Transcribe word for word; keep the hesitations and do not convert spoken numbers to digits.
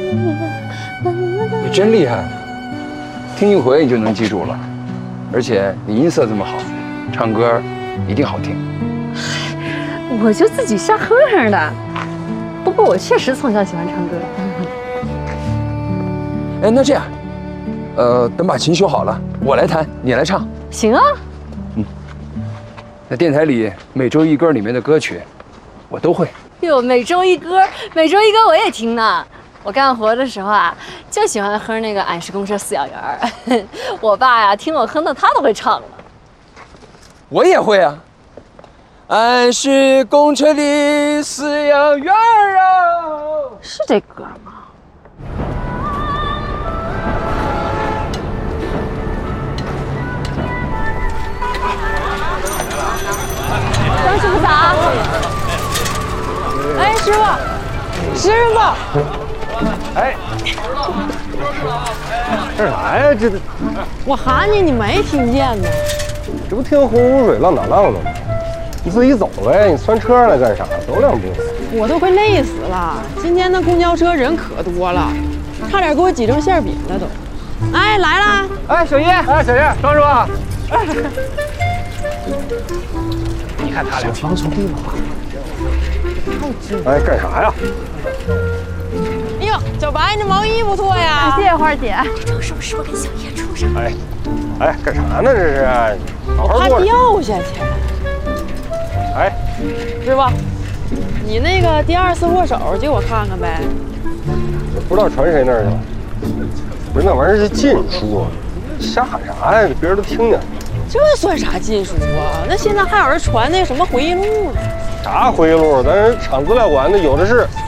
你真厉害，听一回你就能记住了，而且你音色这么好，唱歌一定好听。 我就自己瞎哼哼的。不过我确实从小喜欢唱歌。 哎，那这样，呃，等把琴修好了，我来弹，你来唱。 行啊。 嗯。那电台里每周一歌里面的歌曲，我都会。 哟，每周一歌，每周一歌我也听呢。我干活的时候啊，就喜欢哼那个《俺是公车四小园》。我爸呀，听我哼的，他都会唱了。 我也会啊。俺是公车里四小园啊。 是这歌吗？张师傅早。哎，师傅，师傅。 哎，这是啥呀？这我喊你，你没听见呢？ 这不听洪湖水浪打浪的吗？你自己走呗，你拴车上来干啥？走两步。 我都快累死了，今天那公交车人可多了，差点给我挤成馅饼了都。哎，来啦！ 哎，小叶，哎，小叶，张师傅。哎，你看他俩放出地了。哎，干啥呀？ 哎呦，小白，你这毛衣不错呀！ 谢谢花姐。 这周是不是我跟小叶处上？ 哎，哎，干啥呢？这是，好好怕坐着。 掉下去。 哎， 师傅，你那个第二次握手借我看看呗。 也不知道传谁那儿去了。不是那玩意儿是禁书，瞎喊啥呀？别人都听见。 这算啥禁书啊？那现在还有人传那什么回忆录呢？ 啥回忆录？咱厂资料馆的有的是。